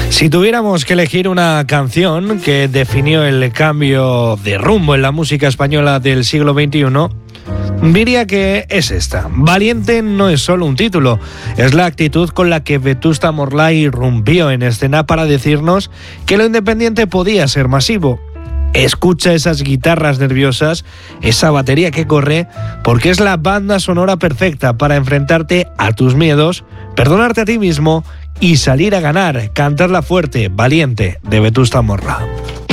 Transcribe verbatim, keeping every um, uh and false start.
Si tuviéramos que elegir una canción que definió el cambio de rumbo en la música española del siglo veintiuno, diría que es esta. Valiente no es solo un título, es la actitud con la que Vetusta Morla irrumpió en escena para decirnos que lo independiente podía ser masivo. Escucha esas guitarras nerviosas, esa batería que corre, porque es la banda sonora perfecta para enfrentarte a tus miedos, perdonarte a ti mismo y salir a ganar. Cantarla fuerte, Valiente, de Vetusta Morla.